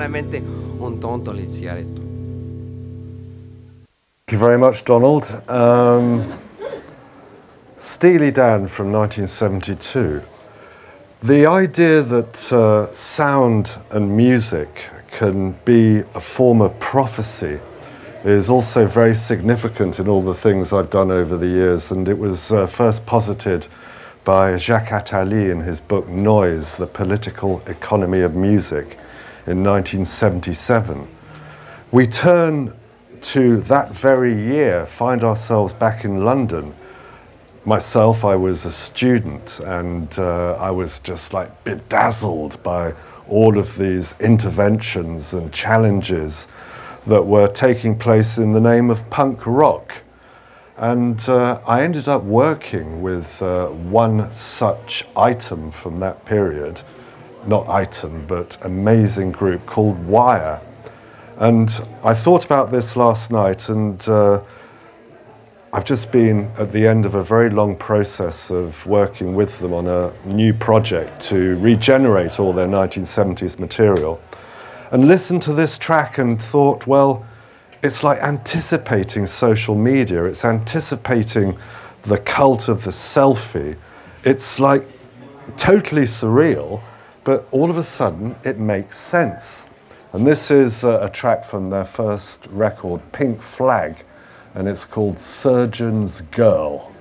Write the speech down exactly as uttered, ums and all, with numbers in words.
verdaderamente un tonto al iniziare esto. Thank you very much, Donald. Um, Steely Dan from nineteen seventy-two. The idea that uh, sound and music can be a form of prophecy is also very significant in all the things I've done over the years, and it was uh, first posited by Jacques Attali in his book Noise, The Political Economy of Music in nineteen seventy-seven. We turn to that very year, find ourselves back in London. Myself, I was a student, and uh, I was just like bedazzled by all of these interventions and challenges that were taking place in the name of punk rock. And uh, I ended up working with uh, one such item from that period, not item, but amazing group called Wire. And I thought about this last night, and uh, I've just been at the end of a very long process of working with them on a new project to regenerate all their nineteen seventies material, and listened to this track and thought, well, it's like anticipating social media. It's anticipating the cult of the selfie. It's like totally surreal, but all of a sudden it makes sense. And this is uh, a track from their first record, Pink Flag, and it's called Surgeon's Girl.